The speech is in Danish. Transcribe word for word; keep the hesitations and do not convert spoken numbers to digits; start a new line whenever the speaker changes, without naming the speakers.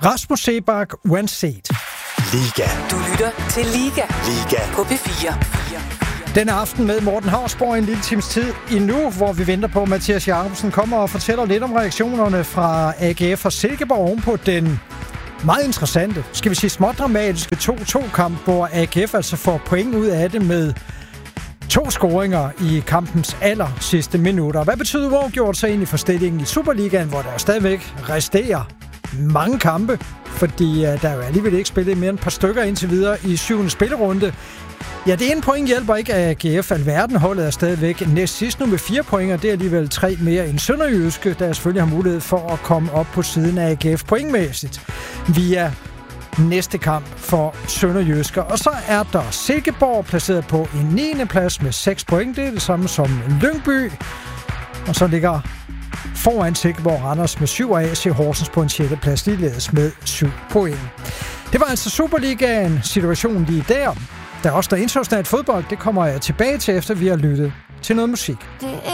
Rasmus Seebach, uanset.
Liga.
Du lytter til Liga.
Liga.
På P fire.
Denne aften med Morten Hausborg en lille times tid endnu, hvor vi venter på, at Mathias Jacobsen kommer og fortæller lidt om reaktionerne fra A G F og Silkeborg ovenpå den meget interessante, skal vi sige smådramatiske to-to-kamp, hvor A G F altså får point ud af det med to scoringer i kampens aller sidste minutter. Hvad betyder uafgjort så egentlig for stillingen i Superligaen, hvor der stadigvæk resterer mange kampe, fordi uh, der er jo alligevel ikke spillet mere end et par stykker indtil videre i syvende spillerunde. Ja, det ene point hjælper ikke af A G F. Alverden holdet er stadigvæk næst sidst nu med fire point, og det er alligevel tre mere end Sønderjyske, der selvfølgelig har mulighed for at komme op på siden af A G F pointmæssigt via næste kamp for Sønderjyske. Og så er der Silkeborg placeret på en niende plads med seks point. Det er det samme som Lyngby. Og så ligger foran Silkeborg Randers med syv, og A C Horsens på en sjette plads ligeledes med syv point. Det var altså Superligaen, situationen lige der. Der er også der internationalt fodbold, det kommer jeg tilbage til, efter vi har lyttet til noget musik.
Det